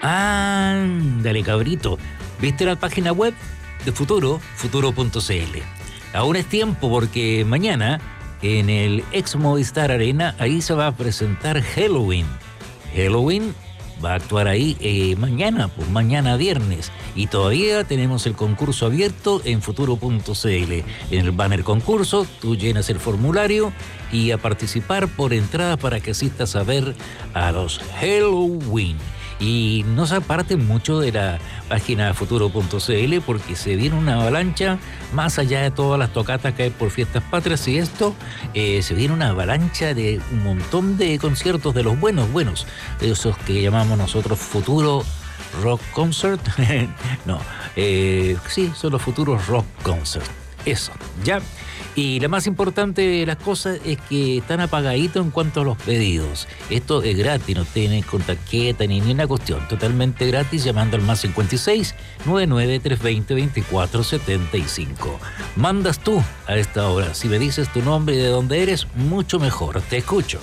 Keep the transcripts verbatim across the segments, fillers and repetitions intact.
Ándale, cabrito. ¿Viste la página web de Futuro? Futuro punto cl. Aún es tiempo porque mañana en el ex Movistar Arena ahí se va a presentar Helloween. Helloween va a actuar ahí eh, mañana, pues mañana viernes. Y todavía tenemos el concurso abierto en Futuro punto cl. En el banner concurso, tú llenas el formulario y a participar por entrada para que asistas a ver a los Helloween. Y no se aparten mucho de la página Futuro punto cl porque se viene una avalancha, más allá de todas las tocatas que hay por Fiestas Patrias y esto, eh, se viene una avalancha de un montón de conciertos de los buenos, buenos, de esos que llamamos nosotros Futuro Rock Concert. no, eh, sí, son los Futuros Rock Concert. Eso, ¿ya? Y la más importante de las cosas es que están apagaditos en cuanto a los pedidos. Esto es gratis, no tienen con tarjeta ni ninguna cuestión. Totalmente gratis llamando al más cincuenta y seis, noventa y nueve, trescientos veinte, veinticuatro setenta y cinco. Mandas tú a esta hora. Si me dices tu nombre y de dónde eres, mucho mejor. Te escucho.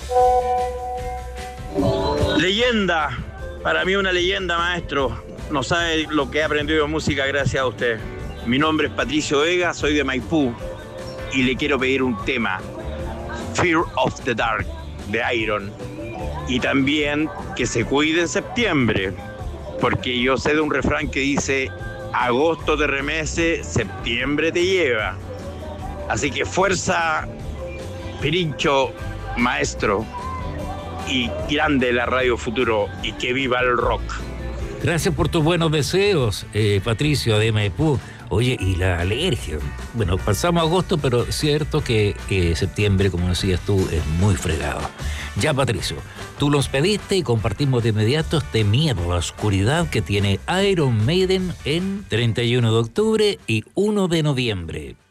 Leyenda. Para mí una leyenda, maestro. No sabe lo que he aprendido de música gracias a usted. Mi nombre es Patricio Vega, soy de Maipú. Y le quiero pedir un tema, Fear of the Dark, de Iron. Y también que se cuide en septiembre, porque yo sé de un refrán que dice, agosto te remece, septiembre te lleva. Así que fuerza, Pirincho, maestro, y grande la Radio Futuro, y que viva el rock. Gracias por tus buenos deseos, eh, Patricio de Maipú. Oye, y la alergia. Bueno, pasamos agosto, pero es cierto que, que septiembre, como decías tú, es muy fregado. Ya, Patricio, tú los pediste y compartimos de inmediato este miedo a la oscuridad que tiene Iron Maiden en treinta y uno de octubre y uno de noviembre.